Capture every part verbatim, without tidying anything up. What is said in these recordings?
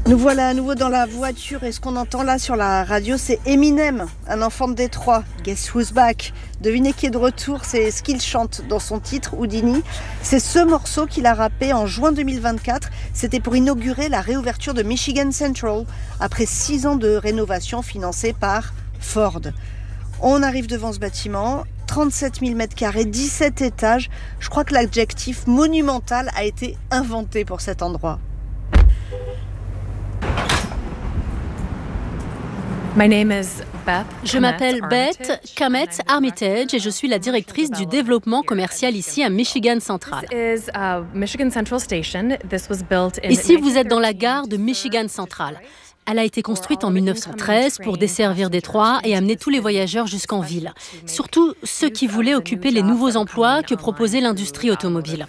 Nous voilà à nouveau dans la voiture et ce qu'on entend là sur la radio, c'est Eminem, un enfant de Détroit. Guess who's back? Devinez qui est de retour, c'est ce qu'il chante dans son titre Houdini. C'est ce morceau qu'il a rappé en juin deux mille vingt-quatre. C'était pour inaugurer la réouverture de Michigan Central après six ans de rénovation financée par Ford. On arrive devant ce bâtiment, trente-sept mille mètres carrés, dix-sept étages. Je crois que l'adjectif monumental a été inventé pour cet endroit. Je m'appelle Beth Kammetz Armitage et je suis la directrice du développement commercial ici à Michigan Central. Ici, vous êtes dans la gare de Michigan Central. Elle a été construite en mille neuf cent treize pour desservir Détroit et amener tous les voyageurs jusqu'en ville, surtout ceux qui voulaient occuper les nouveaux emplois que proposait l'industrie automobile.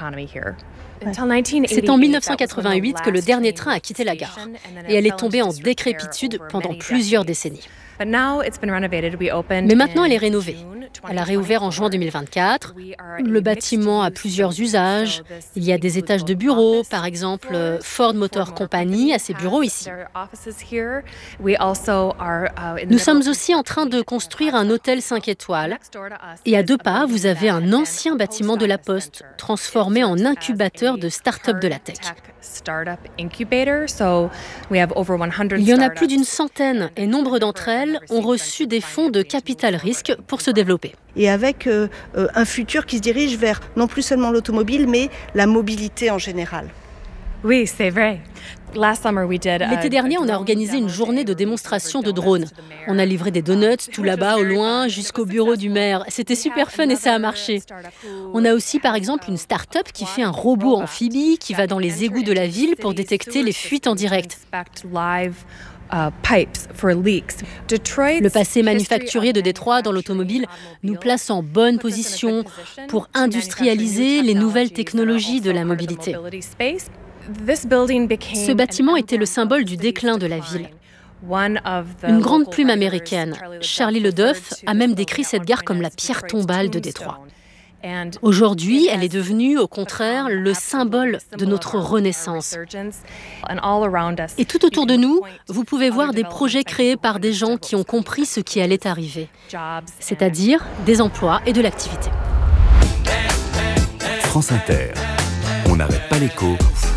C'est en mille neuf cent quatre-vingt-huit que le dernier train a quitté la gare et elle est tombée en décrépitude pendant plusieurs décennies. Mais maintenant, elle est rénovée. Elle a réouvert en juin deux mille vingt-quatre. Le bâtiment a plusieurs usages. Il y a des étages de bureaux, par exemple Ford Motor Company a ses bureaux ici. Nous sommes aussi en train de construire un hôtel cinq étoiles. Et à deux pas, vous avez un ancien bâtiment de la Poste, transformé en incubateur de start-up de la tech. Il y en a plus d'une centaine et nombre d'entre elles ont reçu des fonds de capital risque pour se développer. Et avec euh, euh, un futur qui se dirige vers non plus seulement l'automobile, mais la mobilité en général. Oui, c'est vrai. L'été dernier, on a organisé une journée de démonstration de drones. On a livré des donuts tout là-bas au loin jusqu'au bureau du maire. C'était super fun et ça a marché. On a aussi par exemple une start-up qui fait un robot amphibie qui va dans les égouts de la ville pour détecter les fuites en direct. Le passé manufacturier de Détroit dans l'automobile nous place en bonne position pour industrialiser les nouvelles technologies de la mobilité. Ce bâtiment était le symbole du déclin de la ville. Une grande plume américaine, Charlie Le Duff, a même décrit cette gare comme la pierre tombale de Détroit. Aujourd'hui, elle est devenue, au contraire, le symbole de notre renaissance. Et tout autour de nous, vous pouvez voir des projets créés par des gens qui ont compris ce qui allait arriver, c'est-à-dire des emplois et de l'activité. France Inter, on n'arrête pas l'écho.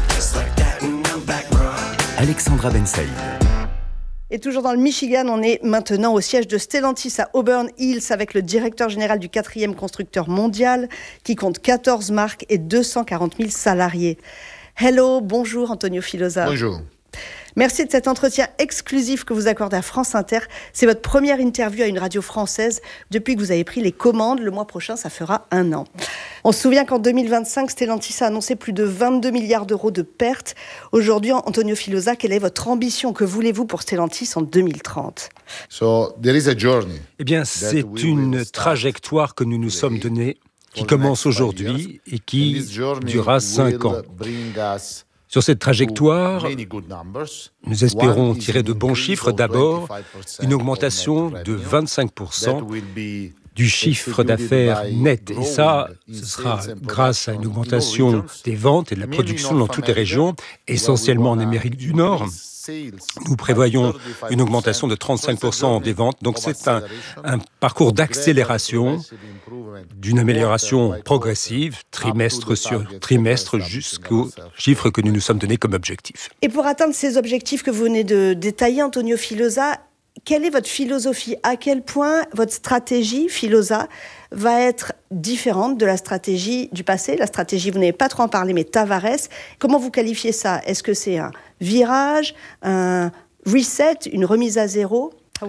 Alexandra Ben Saïd. Et toujours dans le Michigan, on est maintenant au siège de Stellantis à Auburn Hills avec le directeur général du quatrième constructeur mondial qui compte quatorze marques et deux cent quarante mille salariés. Hello, bonjour Antonio Filosa. Bonjour. Merci de cet entretien exclusif que vous accordez à France Inter. C'est votre première interview à une radio française depuis que vous avez pris les commandes. Le mois prochain, ça fera un an. On se souvient qu'en deux mille vingt-cinq, Stellantis a annoncé plus de vingt-deux milliards d'euros de pertes. Aujourd'hui, Antonio Filosa, quelle est votre ambition? Que voulez-vous pour Stellantis en deux mille trente? So, there is a journey. Eh bien, c'est une trajectoire que nous nous sommes donnée, qui commence aujourd'hui et qui durera cinq ans. Sur cette trajectoire, nous espérons tirer de bons chiffres. D'abord, une augmentation de vingt-cinq pour cent du chiffre d'affaires net. Et ça, ce sera grâce à une augmentation des ventes et de la production dans toutes les régions, essentiellement en Amérique du Nord. Nous prévoyons une augmentation de trente-cinq pour cent des ventes. Donc c'est un, un parcours d'accélération, d'une amélioration progressive, trimestre sur trimestre, jusqu'aux chiffres que nous nous sommes donnés comme objectifs. Et pour atteindre ces objectifs que vous venez de détailler, Antonio Filosa, quelle est votre philosophie? À quel point votre stratégie, Filosa, va être différente de la stratégie du passé? La stratégie, vous n'avez pas trop en parlé, mais Tavares, comment vous qualifiez ça? Est-ce que c'est un virage, un reset, une remise à zéro?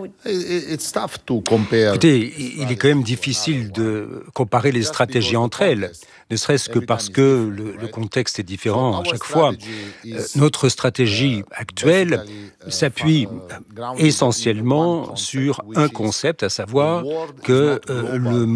Écoutez, il est quand même difficile de comparer les stratégies entre elles, ne serait-ce que parce que le, le contexte est différent à chaque fois. Euh, notre stratégie actuelle s'appuie essentiellement sur un concept, à savoir que euh, le